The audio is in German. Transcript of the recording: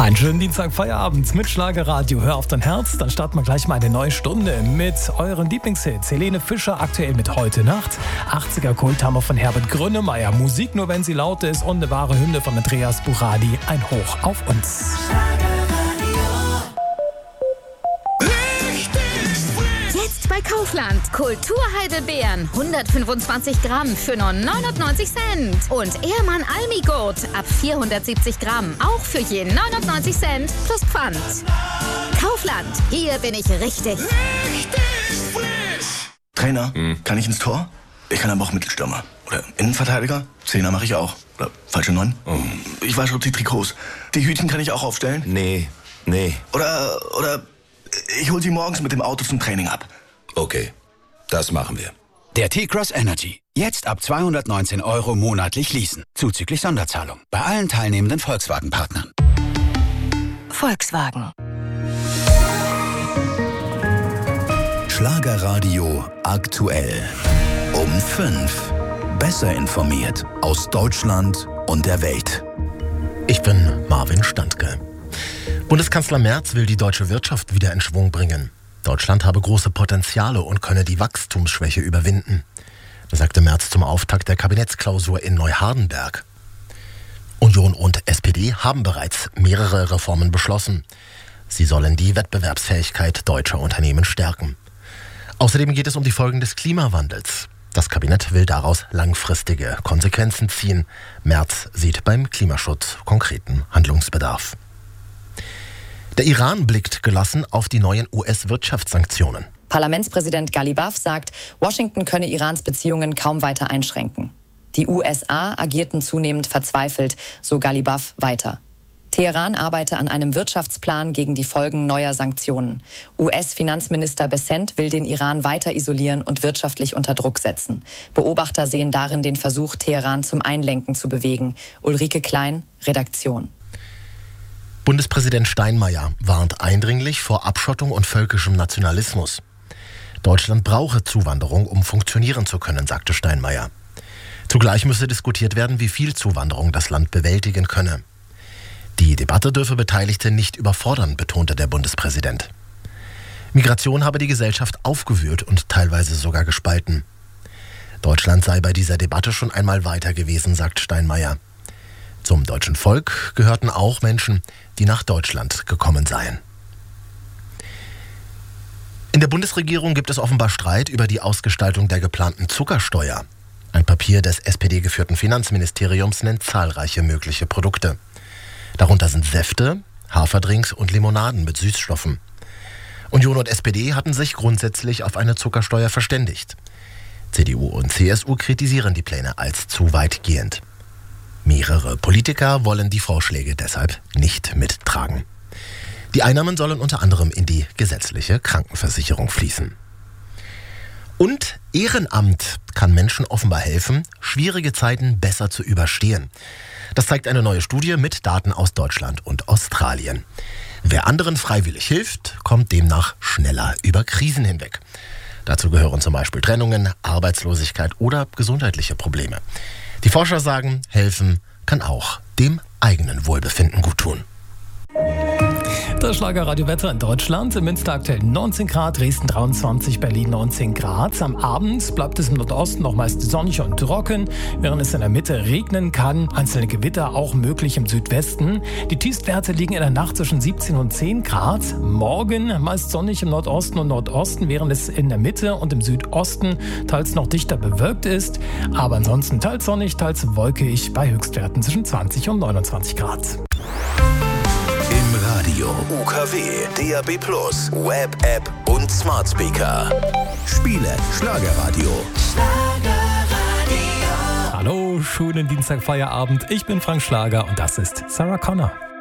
Einen schönen Dienstag Feierabend mit Schlagerradio. Hör auf dein Herz, dann starten wir gleich mal eine neue Stunde mit euren Lieblingshits. Helene Fischer aktuell mit Heute Nacht. 80er Kulthammer von Herbert Grönemeyer. Musik nur, wenn sie laut ist. Und eine wahre Hymne von Andreas Buradi. Ein Hoch auf uns. Jetzt bei Kaufland. Kulturheidelbeeren 125 Gramm für nur 99 Cent. Und Ehrmann Almigurt ab 470 Gramm. Auch für je 99 Cent plus Pfand. Kaufland. Hier bin ich richtig. Trainer, kann ich ins Tor? Ich kann aber auch Mittelstürmer. Oder Innenverteidiger? Zehner mache ich auch. Oder falsche 9? Ich wasche die Trikots. Die Hütchen kann ich auch aufstellen? Nee. Oder ich hol sie morgens mit dem Auto zum Training ab. Okay, das machen wir. Der T-Cross Energy. Jetzt ab 219 € monatlich leasen. Zuzüglich Sonderzahlung. Bei allen teilnehmenden Volkswagen-Partnern. Volkswagen. Schlagerradio aktuell. Um 5. Besser informiert aus Deutschland und der Welt. Ich bin Marvin Standke. Bundeskanzler Merz will die deutsche Wirtschaft wieder in Schwung bringen. Deutschland habe große Potenziale und könne die Wachstumsschwäche überwinden. Das sagte Merz zum Auftakt der Kabinettsklausur in Neuhardenberg. Union und SPD haben bereits mehrere Reformen beschlossen. Sie sollen die Wettbewerbsfähigkeit deutscher Unternehmen stärken. Außerdem geht es um die Folgen des Klimawandels. Das Kabinett will daraus langfristige Konsequenzen ziehen. Merz sieht beim Klimaschutz konkreten Handlungsbedarf. Der Iran blickt gelassen auf die neuen US-Wirtschaftssanktionen. Parlamentspräsident Ghalibaf sagt, Washington könne Irans Beziehungen kaum weiter einschränken. Die USA agierten zunehmend verzweifelt, so Ghalibaf weiter. Teheran arbeite an einem Wirtschaftsplan gegen die Folgen neuer Sanktionen. US-Finanzminister Bessent will den Iran weiter isolieren und wirtschaftlich unter Druck setzen. Beobachter sehen darin den Versuch, Teheran zum Einlenken zu bewegen. Ulrike Klein, Redaktion. Bundespräsident Steinmeier warnt eindringlich vor Abschottung und völkischem Nationalismus. Deutschland brauche Zuwanderung, um funktionieren zu können, sagte Steinmeier. Zugleich müsse diskutiert werden, wie viel Zuwanderung das Land bewältigen könne. Die Debatte dürfe Beteiligte nicht überfordern, betonte der Bundespräsident. Migration habe die Gesellschaft aufgewühlt und teilweise sogar gespalten. Deutschland sei bei dieser Debatte schon einmal weiter gewesen, sagt Steinmeier. Zum deutschen Volk gehörten auch Menschen, die nach Deutschland gekommen seien. In der Bundesregierung gibt es offenbar Streit über die Ausgestaltung der geplanten Zuckersteuer. Ein Papier des SPD-geführten Finanzministeriums nennt zahlreiche mögliche Produkte. Darunter sind Säfte, Haferdrinks und Limonaden mit Süßstoffen. Union und SPD hatten sich grundsätzlich auf eine Zuckersteuer verständigt. CDU und CSU kritisieren die Pläne als zu weitgehend. Mehrere Politiker wollen die Vorschläge deshalb nicht mittragen. Die Einnahmen sollen unter anderem in die gesetzliche Krankenversicherung fließen. Und Ehrenamt kann Menschen offenbar helfen, schwierige Zeiten besser zu überstehen. Das zeigt eine neue Studie mit Daten aus Deutschland und Australien. Wer anderen freiwillig hilft, kommt demnach schneller über Krisen hinweg. Dazu gehören zum Beispiel Trennungen, Arbeitslosigkeit oder gesundheitliche Probleme. Die Forscher sagen, helfen kann auch dem eigenen Wohlbefinden gut tun. Das Schlagerradio-Wetter in Deutschland. In Münster aktuell 19 Grad, Dresden 23, Berlin 19 Grad. Am Abend bleibt es im Nordosten noch meist sonnig und trocken, während es in der Mitte regnen kann. Einzelne Gewitter auch möglich im Südwesten. Die Tiefstwerte liegen in der Nacht zwischen 17 und 10 Grad. Morgen meist sonnig im Nordosten und Nordosten, während es in der Mitte und im Südosten teils noch dichter bewölkt ist. Aber ansonsten teils sonnig, teils wolkig bei Höchstwerten zwischen 20 und 29 Grad. Im Radio, UKW, DAB+, Web-App und Smart Speaker. Spiele Schlagerradio. Hallo, schönen Dienstag Feierabend. Ich bin Frank Schlager und das ist Sarah Connor.